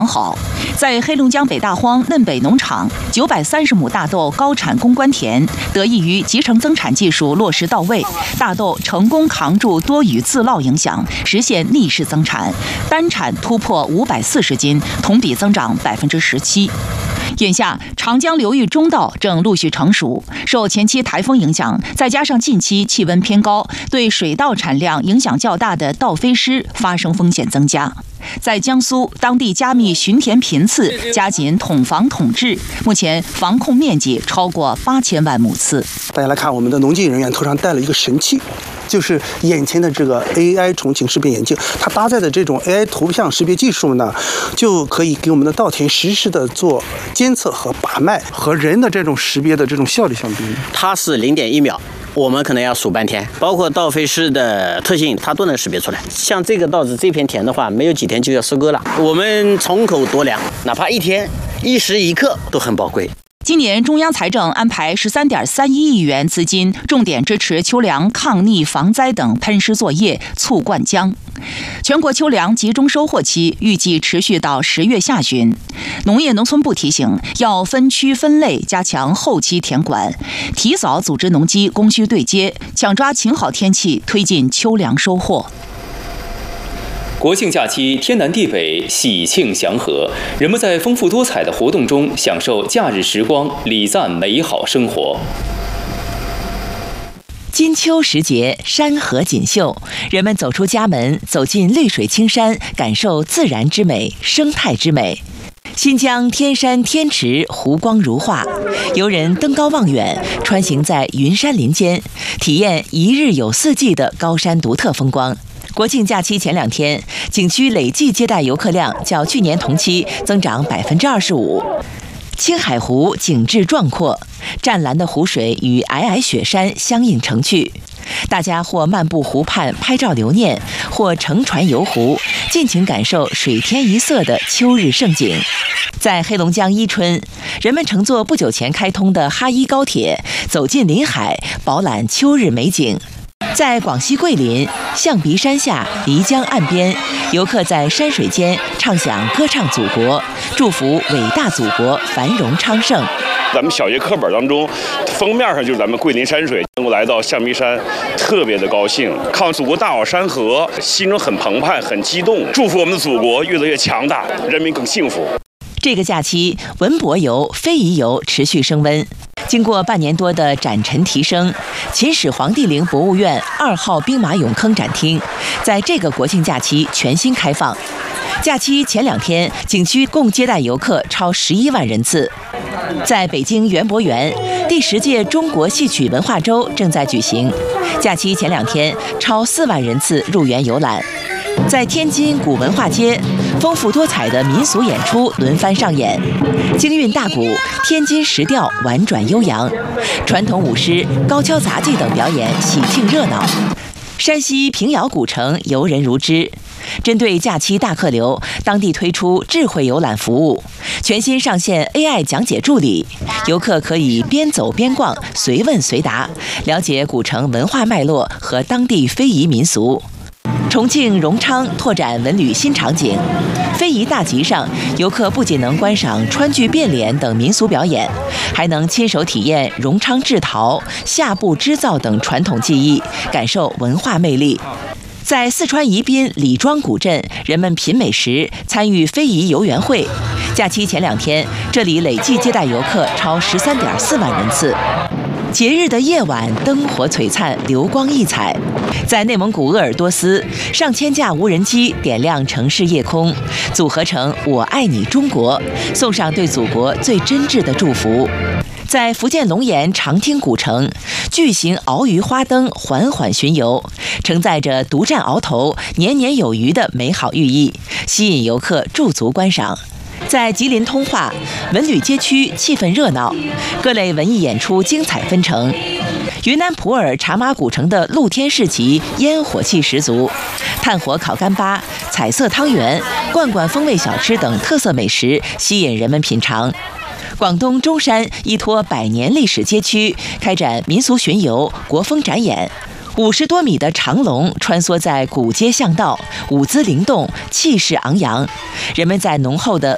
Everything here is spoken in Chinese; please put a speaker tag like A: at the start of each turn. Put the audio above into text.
A: 好，在黑龙江北大荒嫩北农场930亩大豆高产攻关田，得益于集成增产技术落实到位，大豆成功扛住多雨自涝影响，实现逆势增产，单产突破540斤，同比增长17%。眼下，长江流域中稻正陆续成熟，受前期台风影响，再加上近期气温偏高，对水稻产量影响较大的稻飞失发生风险增加。在江苏，当地加密巡田频次，加紧统防统治，目前防控面积超过8000万亩次。
B: 大家来看，我们的农技人员头上戴了一个神器，就是眼前的这个 AI 重景识别眼镜，它搭载的这种 AI 图像识别技术呢，就可以给我们的稻田实时的做监测和把脉，和人的这种识别的这种效率相比，
C: 它是0.1秒。我们可能要数半天，包括稻飞失的特性，它都能识别出来。像这个稻子这片田的话，没有几天就要收割了。我们从口多粮，哪怕一天1时1刻都很宝贵。
A: 今年中央财政安排13.31亿元资金，重点支持秋粮抗逆防灾等喷施作业，促灌浆。全国秋粮集中收获期预计持续到10月下旬。农业农村部提醒，要分区分类，加强后期田管，提早组织农机供需对接，抢抓晴好天气，推进秋粮收获。
D: 国庆假期天南地北，喜庆祥和，人们在丰富多彩的活动中享受假日时光，礼赞美好生活。
E: 金秋时节，山河锦绣，人们走出家门，走进绿水青山，感受自然之美、生态之美。新疆天山天池湖光如画，游人登高望远，穿行在云山林间，体验一日有4季的高山独特风光。国庆假期前2天，景区累计接待游客量较去年同期增长25%。青海湖景致壮阔，湛蓝的湖水与皑皑雪山相映成趣。大家或漫步湖畔拍照留念，或乘船游湖，尽情感受水天一色的秋日盛景。在黑龙江伊春，人们乘坐不久前开通的哈伊高铁，走进临海，饱览秋日美景。在广西桂林，象鼻山下，漓江岸边，游客在山水间唱响歌唱祖国，祝福伟大祖国繁荣昌盛。
F: 咱们小学课本当中，封面上就是咱们桂林山水，能够来到象鼻山，特别的高兴，看祖国大好山河，心中很澎湃，很激动，祝福我们的祖国越来越强大，人民更幸福。
E: 这个假期，文博游、非遗游持续升温。经过半年多的展陈提升，秦始皇帝陵博物院2号兵马俑坑展厅在这个国庆假期全新开放。假期前2天，景区共接待游客超11万人次。在北京园博园，第10届中国戏曲文化周正在举行。假期前2天，超4万人次入园游览。在天津古文化街，丰富多彩的民俗演出轮番上演，京韵大鼓、天津石调婉转悠扬，传统舞狮、高跷杂技等表演喜庆热闹。山西平遥古城游人如织。针对假期大客流，当地推出智慧游览服务，全新上线 AI 讲解助理，游客可以边走边逛，随问随答，了解古城文化脉络和当地非遗民俗。重庆荣昌拓展文旅新场景，非遗大集上，游客不仅能观赏川剧变脸等民俗表演，还能亲手体验荣昌制陶、夏布织造等传统技艺，感受文化魅力。在四川宜宾李庄古镇，人们品美食，参与非遗游园会。假期前2天，这里累计接待游客超13.4万人次。节日的夜晚，灯火璀璨，流光溢彩。在内蒙古鄂尔多斯，上千架无人机点亮城市夜空，组合成“我爱你中国”，送上对祖国最真挚的祝福。在福建龙岩长汀古城，巨型鳌鱼花灯缓缓巡游，承载着独占鳌头、年年有余的美好寓意，吸引游客驻足观赏。在吉林通化，文旅街区气氛热闹，各类文艺演出精彩纷呈。云南普洱茶马古城的露天市集烟火气十足，炭火烤干巴、彩色汤圆、罐罐风味小吃等特色美食吸引人们品尝。广东中山依托100年历史街区开展民俗巡游、国风展演，50多米的长龙穿梭在古街巷道，舞姿灵动，气势昂扬。人们在浓厚的